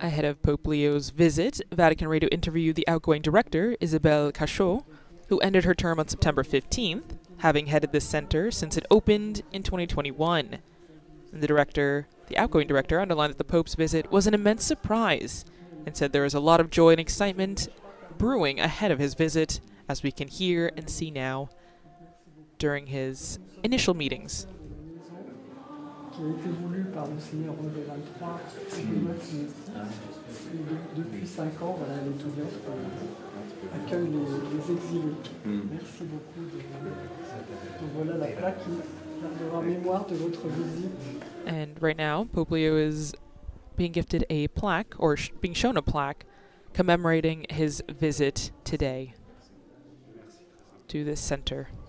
Ahead of Pope Leo's visit, Vatican Radio interviewed the outgoing director, Isabelle Cachot, who ended her term on September 15th, having headed this center since it opened in 2021. And the outgoing director, underlined that the Pope's visit was an immense surprise and said there is a lot of joy and excitement brewing ahead of his visit, as we can hear and see now during his initial meetings. Qui a été voulu par Monseigneur Relevé 23, c'est une œuvre qui, depuis 5 ans, voilà, elle est ouverte, accueille les exilés. Merci beaucoup. Donc voilà la plaque qui gardera mémoire de votre visite. And right now, Pope Leo is being gifted a plaque, or being shown a plaque, commemorating his visit today to this center.